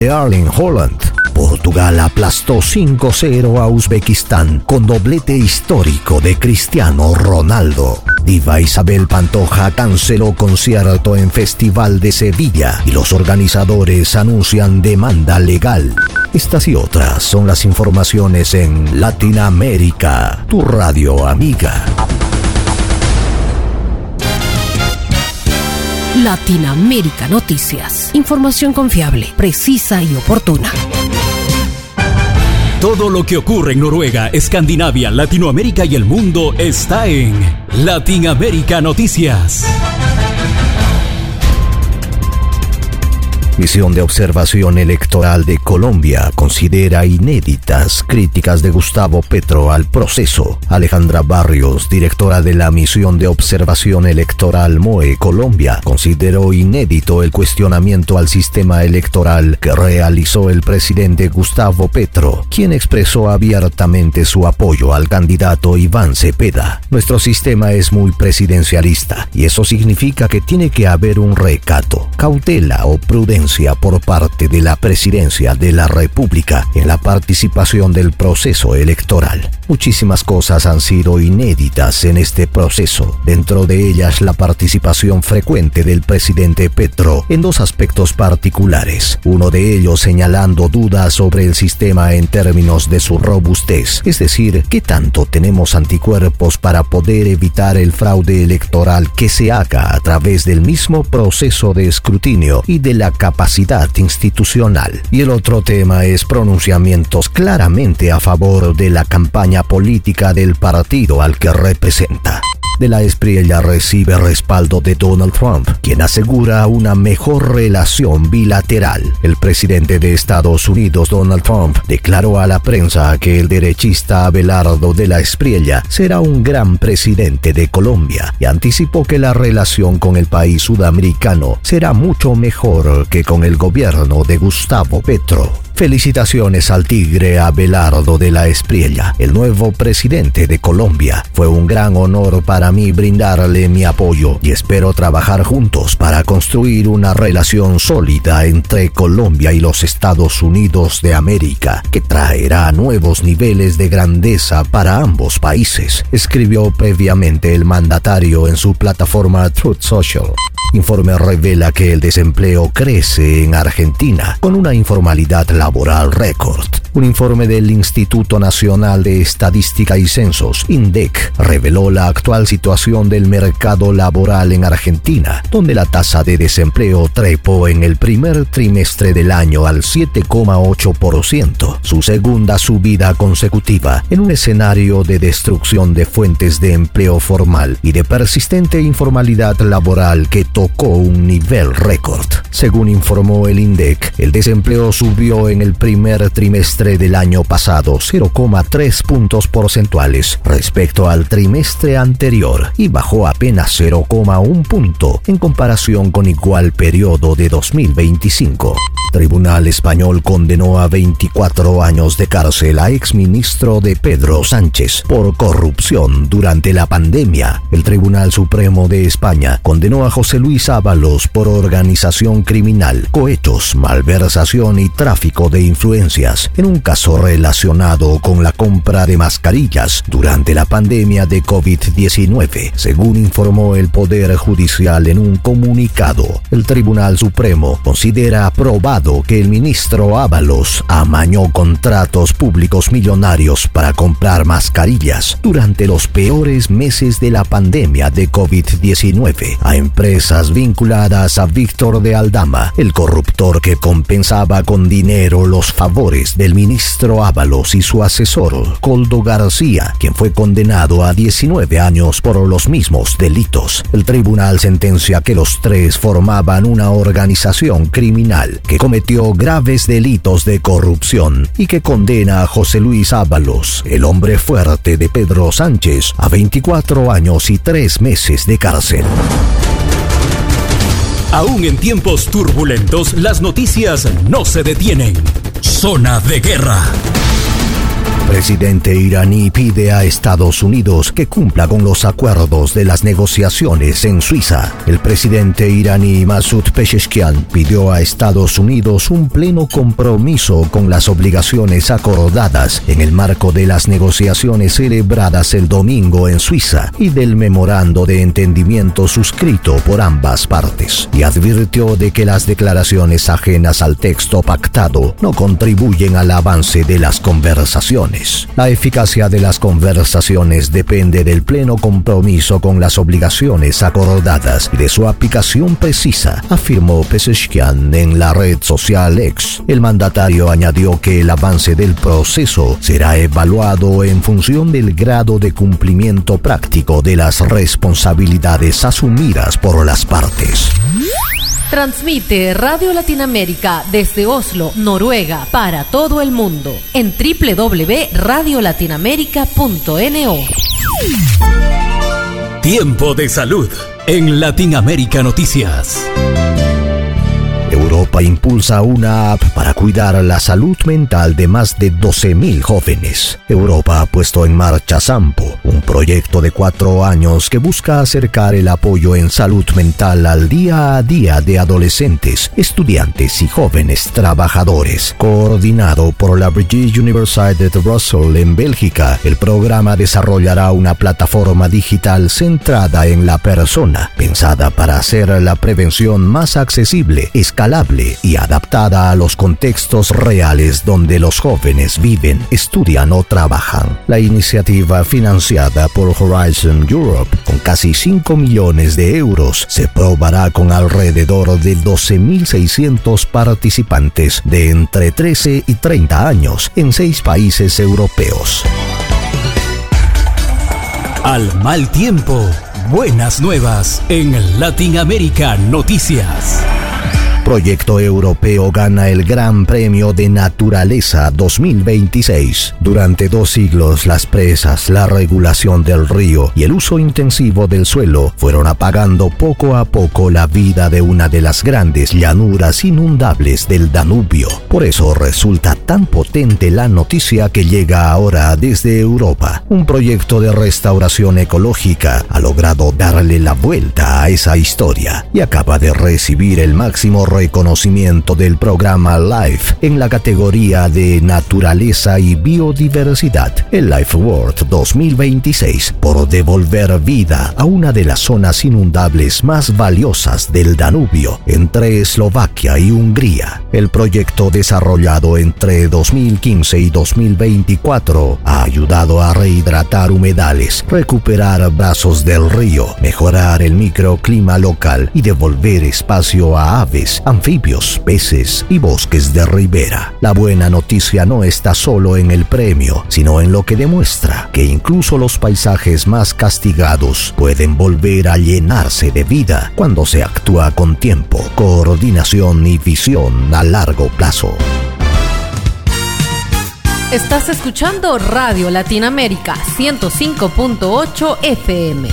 Erling Haaland. Portugal aplastó 5-0 a Uzbekistán con doblete histórico de Cristiano Ronaldo. Diva Isabel Pantoja canceló concierto en Festival de Sevilla y los organizadores anuncian demanda legal. Estas y otras son las informaciones en Latinoamérica, tu radio amiga. Latinoamérica Noticias. Información confiable, precisa y oportuna. Todo lo que ocurre en Noruega, Escandinavia, Latinoamérica y el mundo está en Latinoamérica Noticias. Misión de Observación Electoral de Colombia considera inéditas críticas de Gustavo Petro al proceso. Alejandra Barrios, directora de la Misión de Observación Electoral MOE Colombia, consideró inédito el cuestionamiento al sistema electoral que realizó el presidente Gustavo Petro, quien expresó abiertamente su apoyo al candidato Iván Cepeda. Nuestro sistema es muy presidencialista y eso significa que tiene que haber un recato, cautela o prudencia por parte de la Presidencia de la República en la participación del proceso electoral. Muchísimas cosas han sido inéditas en este proceso, dentro de ellas la participación frecuente del presidente Petro en dos aspectos particulares, uno de ellos señalando dudas sobre el sistema en términos de su robustez, es decir, qué tanto tenemos anticuerpos para poder evitar el fraude electoral que se haga a través del mismo proceso de escrutinio y de la capacidad institucional. Y el otro tema es pronunciamientos claramente a favor de la campaña política del partido al que representa. De la Espriella recibe respaldo de Donald Trump, quien asegura una mejor relación bilateral. El presidente de Estados Unidos, Donald Trump, declaró a la prensa que el derechista Abelardo de la Espriella será un gran presidente de Colombia y anticipó que la relación con el país sudamericano será mucho mejor que con el gobierno de Gustavo Petro. Felicitaciones al tigre Abelardo de la Espriella, el nuevo presidente de Colombia. Fue un gran honor para mí brindarle mi apoyo y espero trabajar juntos para construir una relación sólida entre Colombia y los Estados Unidos de América, que traerá nuevos niveles de grandeza para ambos países, escribió previamente el mandatario en su plataforma Truth Social. Informe revela que el desempleo crece en Argentina con una informalidad laboral récord. Un informe del Instituto Nacional de Estadística y Censos, INDEC, reveló la actual situación del mercado laboral en Argentina, donde la tasa de desempleo trepó en el primer trimestre del año al 7,8%, su segunda subida consecutiva en un escenario de destrucción de fuentes de empleo formal y de persistente informalidad laboral que tocó un nivel récord. Según informó el INDEC, el desempleo subió en el primer trimestre del año pasado 0,3 puntos porcentuales respecto al trimestre anterior y bajó apenas 0,1 punto en comparación con igual periodo de 2025. Tribunal español condenó a 24 años de cárcel a exministro de Pedro Sánchez por corrupción durante la pandemia. El Tribunal Supremo de España condenó a José Luis Ábalos por organización criminal, cohecho, malversación y tráfico de influencias en un caso relacionado con la compra de mascarillas durante la pandemia de COVID-19, según informó el Poder Judicial en un comunicado. El Tribunal Supremo considera aprobado que el ministro Ábalos amañó contratos públicos millonarios para comprar mascarillas durante los peores meses de la pandemia de COVID-19 a empresas vinculadas a Víctor de Aldama, el corruptor que compensaba con dinero los favores del ministro Ábalos y su asesor, Coldo García, quien fue condenado a 19 años por los mismos delitos. El tribunal sentencia que los tres formaban una organización criminal que cometió graves delitos de corrupción y que condena a José Luis Ábalos, el hombre fuerte de Pedro Sánchez, a 24 años y 3 meses de cárcel. Aún en tiempos turbulentos, las noticias no se detienen. Zona de Guerra. presidente iraní pide a Estados Unidos que cumpla con los acuerdos de las negociaciones en Suiza. El presidente iraní Masoud Pezeshkian pidió a Estados Unidos un pleno compromiso con las obligaciones acordadas en el marco de las negociaciones celebradas el domingo en Suiza y del memorando de entendimiento suscrito por ambas partes, y advirtió de que las declaraciones ajenas al texto pactado no contribuyen al avance de las conversaciones. La eficacia de las conversaciones depende del pleno compromiso con las obligaciones acordadas y de su aplicación precisa, afirmó Pezeshkian en la red social X. El mandatario añadió que el avance del proceso será evaluado en función del grado de cumplimiento práctico de las responsabilidades asumidas por las partes. Transmite Radio Latinoamérica desde Oslo, Noruega, para todo el mundo en www.radiolatinoamerica.no. Tiempo de salud en Latinoamérica Noticias. Europa impulsa una app para cuidar la salud mental de más de 12.000 jóvenes. Europa ha puesto en marcha Sampo, un proyecto de 4 años que busca acercar el apoyo en salud mental al día a día de adolescentes, estudiantes y jóvenes trabajadores. Coordinado por la British University de Brussels en Bélgica, el programa desarrollará una plataforma digital centrada en la persona, pensada para hacer la prevención más accesible, escalable y adaptada a los contextos reales donde los jóvenes viven, estudian o trabajan. La iniciativa, financiada por Horizon Europe con casi 5 millones de euros, se probará con alrededor de 12.600 participantes de entre 13 y 30 años en 6 países europeos. Al mal tiempo, buenas nuevas en Latinoamérica Noticias. Proyecto europeo gana el Gran Premio de Naturaleza 2026. Durante 2 siglos, las presas, la regulación del río y el uso intensivo del suelo fueron apagando poco a poco la vida de una de las grandes llanuras inundables del Danubio. Por eso resulta tan potente la noticia que llega ahora desde Europa. Un proyecto de restauración ecológica ha logrado darle la vuelta a esa historia y acaba de recibir el máximo reconocimiento del programa LIFE en la categoría de Naturaleza y Biodiversidad, el Life Award 2026, por devolver vida a una de las zonas inundables más valiosas del Danubio, entre Eslovaquia y Hungría. El proyecto, desarrollado entre 2015 y 2024, ha ayudado a rehidratar humedales, recuperar brazos del río, mejorar el microclima local y devolver espacio a aves, anfibios, peces y bosques de ribera. La buena noticia no está solo en el premio, sino en lo que demuestra que incluso los paisajes más castigados pueden volver a llenarse de vida cuando se actúa con tiempo, coordinación y visión a largo plazo. Estás escuchando Radio Latinoamérica 105.8 FM.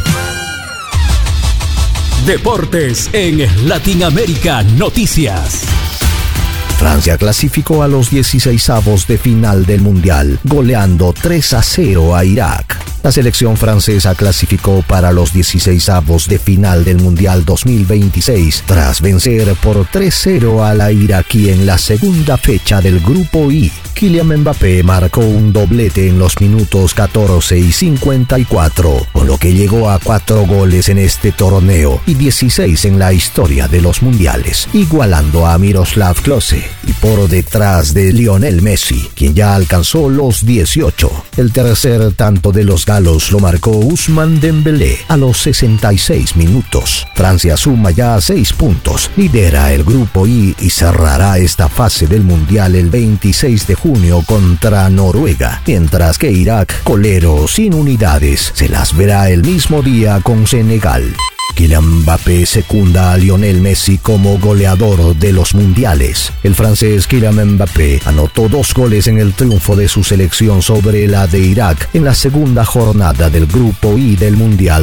Deportes en Latinoamérica Noticias. Francia clasificó a los 16avos de final del Mundial, goleando 3-0 a Irak. La selección francesa clasificó para los 16avos de final del Mundial 2026 tras vencer por 3-0 a la iraquí en la segunda fecha del Grupo I. Kylian Mbappé marcó un doblete en los minutos 14 y 54, con lo que llegó a 4 goles en este torneo y 16 en la historia de los mundiales, igualando a Miroslav Klose y por detrás de Lionel Messi, quien ya alcanzó los 18. El tercer tanto de los galos lo marcó Ousmane Dembélé a los 66 minutos. Francia suma ya 6 puntos, lidera el Grupo I y cerrará esta fase del Mundial el 26 de junio contra Noruega, mientras que Irak, colero sin unidades, se las verá el mismo día con Senegal. Kylian Mbappé secunda a Lionel Messi como goleador de los mundiales. El francés Kylian Mbappé anotó 2 goles en el triunfo de su selección sobre la de Irak en la segunda jornada del Grupo I del Mundial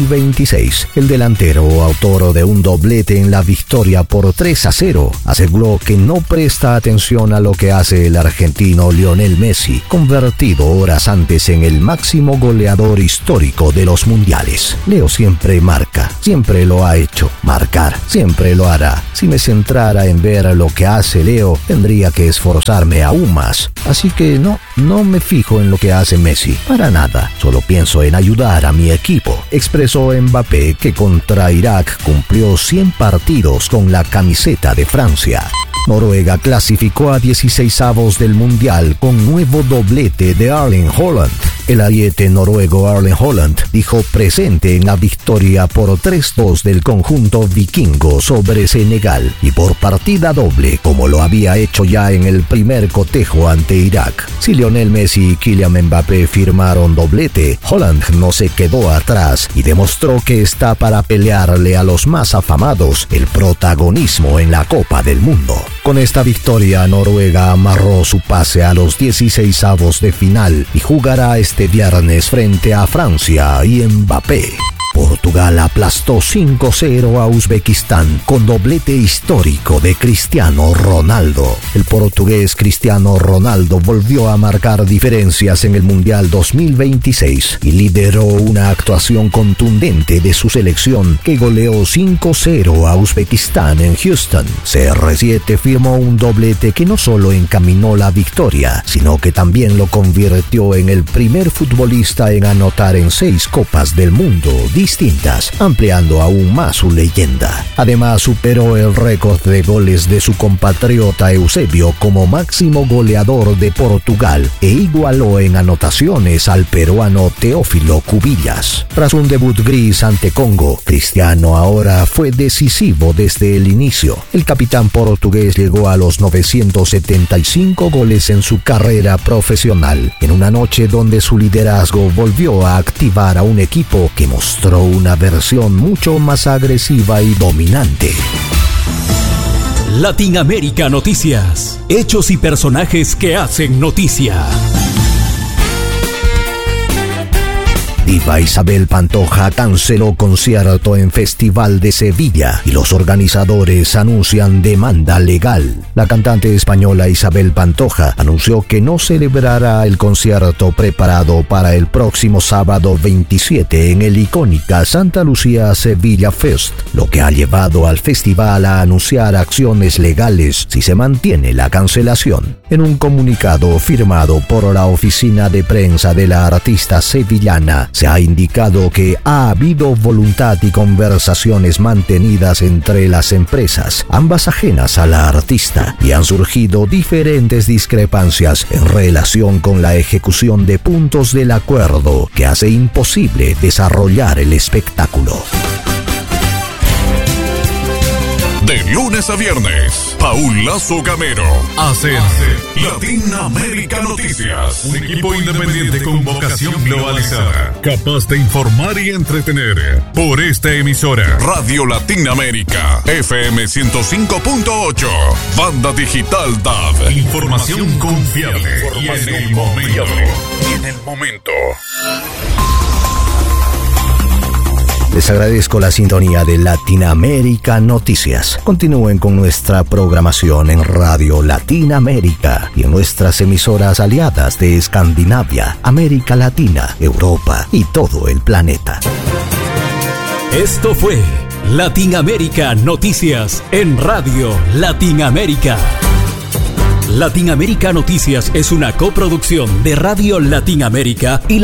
2026. El delantero, autor de un doblete en la victoria por 3-0, aseguró que no presta atención a lo que hace el argentino Lionel Messi, convertido horas antes en el máximo goleador histórico de los mundiales. Leo siempre marca. Siempre lo ha hecho. Marcar siempre lo hará. Si me centrara en ver lo que hace Leo, tendría que esforzarme aún más. Así que no me fijo en lo que hace Messi. Para nada. Solo pienso en ayudar a mi equipo. Expresó Mbappé, que contra Irak cumplió 100 partidos con la camiseta de Francia. Noruega clasificó a 16avos del Mundial con nuevo doblete de Erling Haaland. El ariete noruego Erling Haaland dijo presente en la victoria por 3-2 del conjunto vikingo sobre Senegal y por partida doble, como lo había hecho ya en el primer cotejo ante Irak. Si Lionel Messi y Kylian Mbappé firmaron doblete, Haaland no se quedó atrás y demostró que está para pelearle a los más afamados el protagonismo en la Copa del Mundo. Con esta victoria, Noruega amarró su pase a los 16avos de final y jugará este viernes frente a Francia y Mbappé. Portugal aplastó 5-0 a Uzbekistán con doblete histórico de Cristiano Ronaldo. El portugués Cristiano Ronaldo volvió a marcar diferencias en el Mundial 2026 y lideró una actuación contundente de su selección, que goleó 5-0 a Uzbekistán en Houston. CR7 firmó un doblete que no solo encaminó la victoria, sino que también lo convirtió en el primer futbolista en anotar en 6 Copas del Mundo distintas, ampliando aún más su leyenda. Además, superó el récord de goles de su compatriota Eusebio como máximo goleador de Portugal e igualó en anotaciones al peruano Teófilo Cubillas. Tras un debut gris ante Congo, Cristiano ahora fue decisivo desde el inicio. El capitán portugués llegó a los 975 goles en su carrera profesional, en una noche donde su liderazgo volvió a activar a un equipo que mostró una versión mucho más agresiva y dominante. Latinoamérica Noticias. Hechos y personajes que hacen noticia. Diva Isabel Pantoja canceló concierto en Festival de Sevilla y los organizadores anuncian demanda legal. La cantante española Isabel Pantoja anunció que no celebrará el concierto preparado para el próximo sábado 27 en el icónica Santa Lucía Sevilla Fest, lo que ha llevado al festival a anunciar acciones legales si se mantiene la cancelación. En un comunicado firmado por la oficina de prensa de la artista sevillana, se ha indicado que ha habido voluntad y conversaciones mantenidas entre las empresas, ambas ajenas a la artista, y han surgido diferentes discrepancias en relación con la ejecución de puntos del acuerdo que hace imposible desarrollar el espectáculo. De lunes a viernes, Paul Lazo Gamero hace Latinoamérica Noticias. Un equipo independiente con vocación globalizada, capaz de informar y entretener. Por esta emisora, Radio Latinoamérica, FM 105.8, Banda Digital DAB. Información confiable y en el momento. Les agradezco la sintonía de Latinoamérica Noticias. Continúen con nuestra programación en Radio Latinoamérica y en nuestras emisoras aliadas de Escandinavia, América Latina, Europa y todo el planeta. Esto fue Latinoamérica Noticias en Radio Latinoamérica. Latinoamérica Noticias es una coproducción de Radio Latinoamérica y